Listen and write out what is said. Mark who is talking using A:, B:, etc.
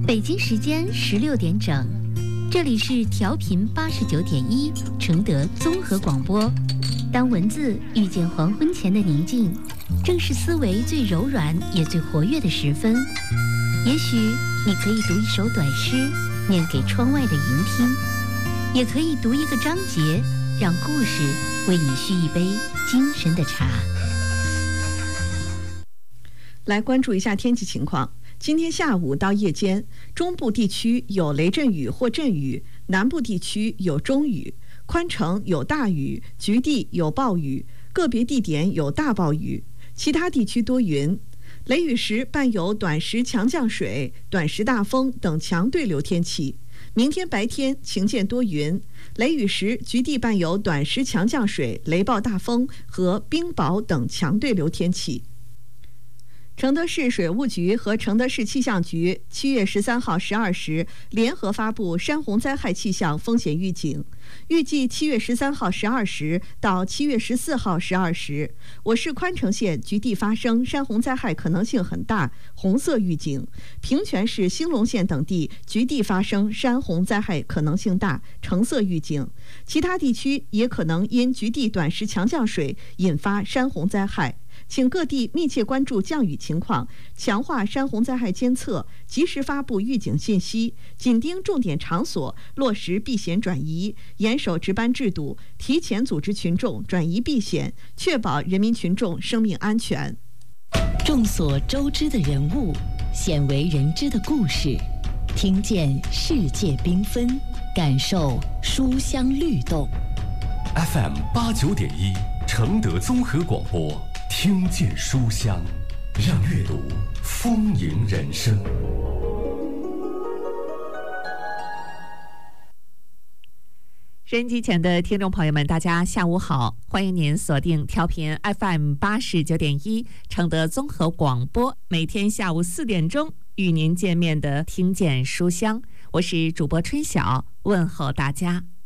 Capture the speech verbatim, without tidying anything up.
A: 北京时间十六点整，这里是调频八十九点一承德综合广播。当文字遇见黄昏前的宁静，正是思维最柔软也最活跃的时分。也许你可以读一首短诗，念给窗外的云听；也可以读一个章节，让故事为你续一杯精神的茶。
B: 来关注一下天气情况。今天下午到夜间，中部地区有雷阵雨或阵雨，南部地区有中雨，宽城有大雨，局地有暴雨，个别地点有大暴雨，其他地区多云。雷雨时伴有短时强降水、短时大风等强对流天气。明天白天晴间多云，雷雨时局地伴有短时强降水、雷暴大风和冰雹等强对流天气。承德市水务局和承德市气象局七月十三号十二时联合发布山洪灾害气象风险预警。预计七月十三号十二时到七月十四号十二时，我市宽城县局地发生山洪灾害可能性很大，红色预警；平泉市兴隆县等地局地发生山洪灾害可能性大，橙色预警。其他地区也可能因局地短时强降水引发山洪灾害。请各地密切关注降雨情况，强化山洪灾害监测，及时发布预警信息，紧盯重点场所，落实避险转移，严守值班制度，提前组织群众转移避险，确保人民群众生命安全。
C: 众所周知的人物，鲜为人知的故事，听见世界缤纷，感受书香律动。
D: F M 八九点一，承德综合广播。听见书香，让阅读丰盈人生。
E: 收音机前的听众朋友们，大家下午好，欢迎您锁定调频 F M 八十九点一承德综合广播，每天下午四点钟与您见面的听见书香，我是主播春晓，问候大家。